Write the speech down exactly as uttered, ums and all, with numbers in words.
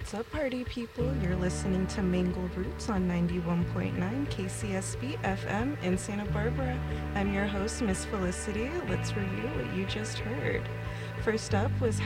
What's up, party people? You're listening to Mangled Roots on ninety-one point nine K C S B F M in Santa Barbara. I'm your host, Miss Felicity. Let's review what you just heard. First up was